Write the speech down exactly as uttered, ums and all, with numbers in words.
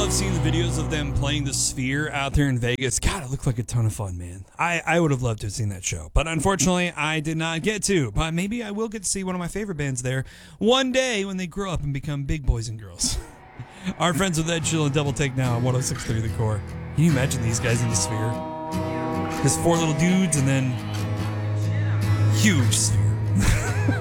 love seeing the videos of them playing the Sphere out there in Vegas. God, it looked like a ton of fun, man. I, I would have loved to have seen that show. But unfortunately, I did not get to. But maybe I will get to see one of my favorite bands there one day when they grow up and become big boys and girls. Our friends with Ed Chill and Double Take Now on one oh six point three The Core. Can you imagine these guys in the Sphere? There's four little dudes and then huge Sphere.